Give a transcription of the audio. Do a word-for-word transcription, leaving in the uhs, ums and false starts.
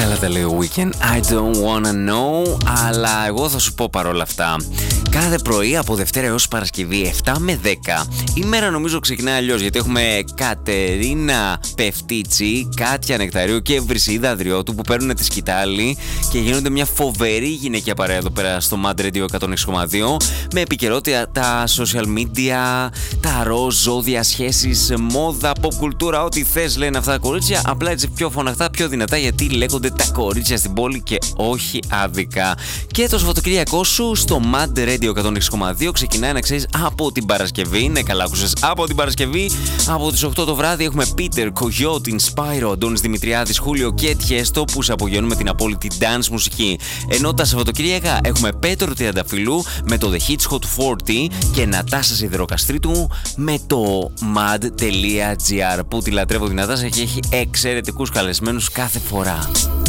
καλά τα λέει ο Weekend, I don't wanna know. Αλλά εγώ θα σου πω παρόλα αυτά, κάθε πρωί από Δευτέρα έως Παρασκευή εφτά με δέκα η μέρα νομίζω ξεκινάει αλλιώς, γιατί έχουμε Κατερίνα Πεφτίτσι, Κάτια Νεκταρίου και Βρυσίδα Αδριώτου που παίρνουν τη σκητάλη και γίνονται μια φοβερή γυναικεία παρέα εδώ πέρα στο Mad Radio εκατόν έξι κόμμα δύο, με επικαιρότητα τα social media, τα ροζ, ζώδια, σχέσεις, μόδα, pop κουλτούρα, ό,τι θες λένε αυτά τα κορίτσια, απλά έτσι πιο φωναχτά, πιο δυνατά, γιατί λέγονται τα κορίτσια στην πόλη και όχι άδικα. Και το Σαββατοκύριακό σου στο Mad Radio εκατόν έξι κόμμα δύο ξεκινάει, να ξέρεις, από την Παρασκευή. Ναι, καλά άκουσες, από την Παρασκευή. Από τις οκτώ το βράδυ έχουμε Peter, Coyote, Inspiro, Αντώνης Δημητριάδης, Χούλιο και Τιέστο που σε απογειώνουν με την απόλυτη dance μουσική. Ενώ τα Σαββατοκύριακα έχουμε Πέτρο Τριανταφυλλού με το The Hits Hot σαράντα και Νατάσα Σιδηροκαστρίτου με το mad.gr που τη λατρεύω την Νατάσα και έχει εξαιρετικούς καλεσμένους κάθε φορά.